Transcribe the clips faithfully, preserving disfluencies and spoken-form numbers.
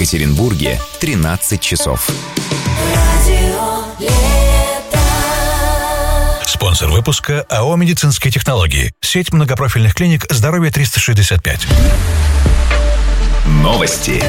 Екатеринбурге тринадцать часов. Спонсор выпуска АО «Медицинские технологии». Сеть многопрофильных клиник «Здоровье триста шестьдесят пять». Новости.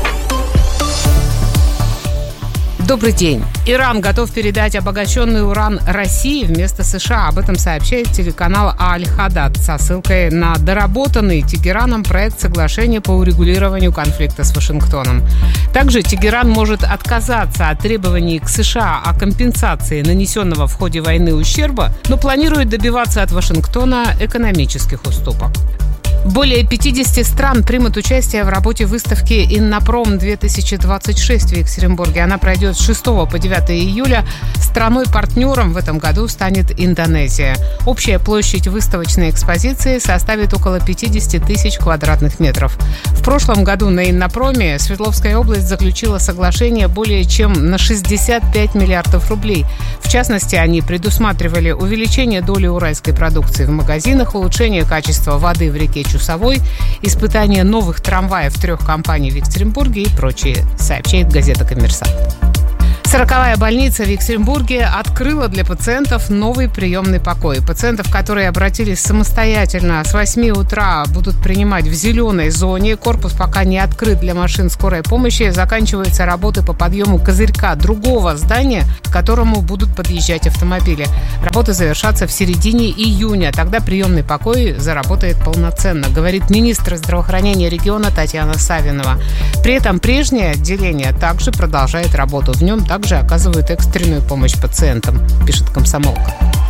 Добрый день. Иран готов передать обогащенный уран России вместо США. Об этом сообщает телеканал Аль-Хадад со ссылкой на доработанный Тегераном проект соглашения по урегулированию конфликта с Вашингтоном. Также Тегеран может отказаться от требований к США о компенсации нанесенного в ходе войны ущерба, но планирует добиваться от Вашингтона экономических уступок. Более пятьдесят стран примут участие в работе выставки «Иннопром-две тысячи двадцать шесть» в Екатеринбурге. Она пройдет с шестого по девятое июля. Страной-партнером в этом году станет Индонезия. Общая площадь выставочной экспозиции составит около пятьдесят тысяч квадратных метров. В прошлом году на Иннопроме Свердловская область заключила соглашение более чем на шестьдесят пять миллиардов рублей. В частности, они предусматривали увеличение доли уральской продукции в магазинах, улучшение качества воды в реке Чусовой, испытание новых трамваев трех компаний в Екатеринбурге и прочее, сообщает газета «Коммерсант». Сороковая больница в Екатеринбурге открыла для пациентов новый приемный покой. Пациентов, которые обратились самостоятельно с восьми утра, будут принимать в зеленой зоне. Корпус пока не открыт для машин скорой помощи. Заканчиваются работы по подъему козырька другого здания, к которому будут подъезжать автомобили. Работы завершатся в середине июня. Тогда приемный покой заработает полноценно, говорит министр здравоохранения региона Татьяна Савинова. При этом прежнее отделение также продолжает работу. В нем также оказывают экстренную помощь пациентам, пишет «Комсомолка».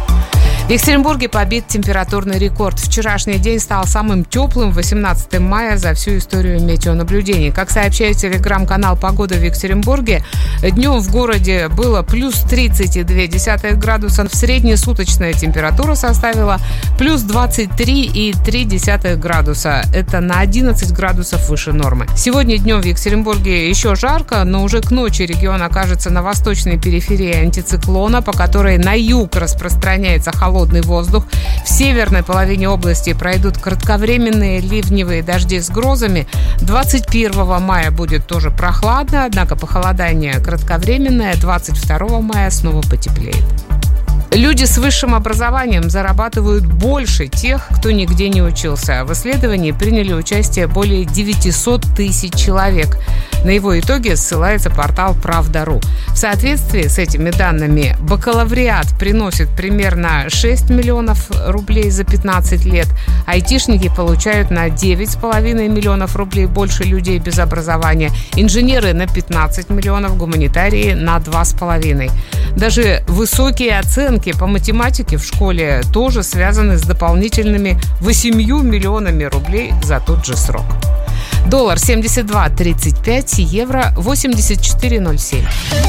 В Екатеринбурге побит температурный рекорд. Вчерашний день стал самым теплым восемнадцатого мая за всю историю метеонаблюдений. Как сообщает телеграм-канал «Погода» в Екатеринбурге, днем в городе было плюс тридцать целых два градуса. Среднесуточная температура составила плюс двадцать три целых три градуса. Это на одиннадцать градусов выше нормы. Сегодня днем в Екатеринбурге еще жарко, но уже к ночи регион окажется на восточной периферии антициклона, по которой на юг распространяется холодный холодный воздух. В северной половине области пройдут кратковременные ливневые дожди с грозами. двадцать первого мая будет тоже прохладно, однако похолодание кратковременное. двадцать второго мая снова потеплеет. Люди с высшим образованием зарабатывают больше тех, кто нигде не учился. В исследовании приняли участие более девятьсот тысяч человек. На его итоги ссылается портал правда точка ру. В соответствии с этими данными бакалавриат приносит примерно шесть миллионов рублей за пятнадцать лет. Айтишники получают на девять с половиной миллионов рублей больше людей без образования. Инженеры на пятнадцать миллионов, гуманитарии на два с половиной. Даже высокие оценки по математике в школе тоже связаны с дополнительными восемью миллионами рублей за тот же срок. Доллар семьдесят два тридцать пять, евро восемьдесят четыре ноль семь.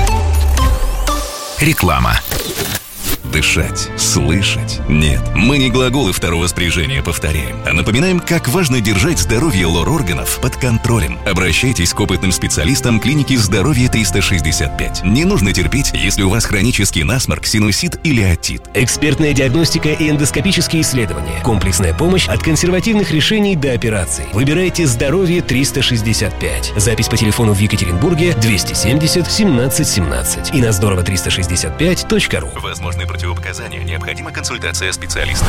Реклама. Дышать, слышать. Нет, мы не глаголы второго спряжения повторяем, а напоминаем, как важно держать здоровье лор-органов под контролем. Обращайтесь к опытным специалистам клиники «Здоровье триста шестьдесят пять». Не нужно терпеть, если у вас хронический насморк, синусит или отит. Экспертная диагностика и эндоскопические исследования. Комплексная помощь от консервативных решений до операций. Выбирайте «Здоровье триста шестьдесят пять». Запись по телефону в Екатеринбурге двести семьдесят семнадцать семнадцать и на здорово триста шестьдесят пять точка ру. Возможны противопоказания, необходима консультация специалиста.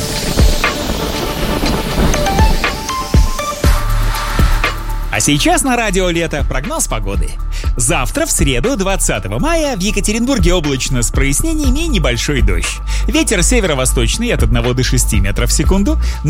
А сейчас на радио «Лето» прогноз погоды. Завтра, в среду, двадцатого мая, в Екатеринбурге облачно с прояснениями и небольшой дождь. Ветер северо-восточный от одного до шести метров в секунду.